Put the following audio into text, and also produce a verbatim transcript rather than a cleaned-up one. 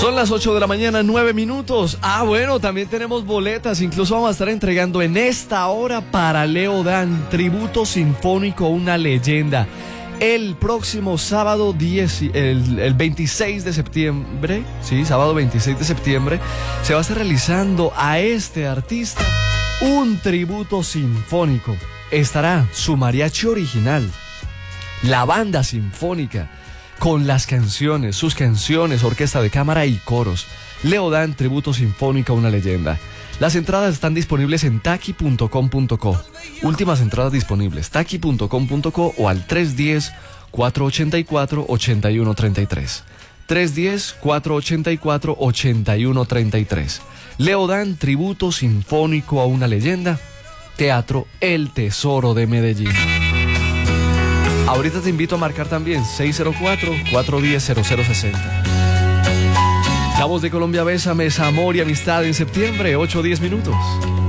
Son las ocho de la mañana, nueve minutos. Ah, bueno, también tenemos boletas. Incluso vamos a estar entregando en esta hora para Leo Dan, tributo sinfónico a una leyenda. El próximo sábado diez, el, el veintiséis de septiembre, sí, sábado veintiséis de septiembre, se va a estar realizando a este artista un tributo sinfónico. Estará su mariachi original, la banda sinfónica, con las canciones, sus canciones, orquesta de cámara y coros. Leo Dan, tributo sinfónico a una leyenda. Las entradas están disponibles en taki punto com punto co. Últimas entradas disponibles, taki punto com punto co o al tres uno cero, cuatro ocho cuatro, ocho uno tres tres. tres uno cero, cuatro ocho cuatro, ocho uno tres tres. Leo Dan, tributo sinfónico a una leyenda. Teatro El Tesoro de Medellín. Ahorita te invito a marcar también seis cero cuatro, cuatro uno cero, cero cero seis cero. La Voz de Colombia, Bésame, es amor y amistad en septiembre, ocho diez minutos.